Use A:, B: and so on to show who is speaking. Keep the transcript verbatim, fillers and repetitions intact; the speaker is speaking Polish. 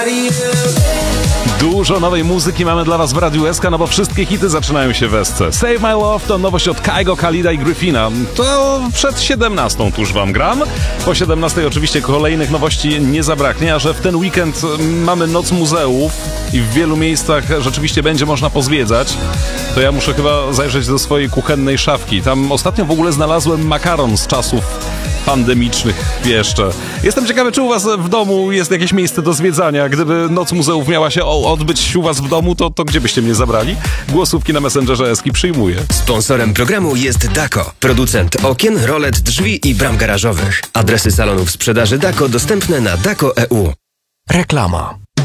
A: Dużo nowej muzyki mamy dla was w Radiu S K, no bo wszystkie hity zaczynają się w S C. Save My Love to nowość od Kygo, Khalida i Gryffina. To przed siedemnastą tuż wam gram. Po siedemnastej oczywiście kolejnych nowości nie zabraknie, a że w ten weekend mamy Noc Muzeów i w wielu miejscach rzeczywiście będzie można pozwiedzać, to ja muszę chyba zajrzeć do swojej kuchennej szafki. Tam ostatnio w ogóle znalazłem makaron z czasów pandemicznych jeszcze. Jestem ciekawy, czy u was w domu jest jakieś miejsce do zwiedzania. Gdyby Noc Muzeów miała się odbyć u was w domu, to, to gdzie byście mnie zabrali? Głosówki na Messengerze Eski przyjmuję.
B: Sponsorem programu jest Dako, producent okien, rolet, drzwi i bram garażowych. Adresy salonów sprzedaży Dako dostępne na dako kropka e u.
C: Reklama.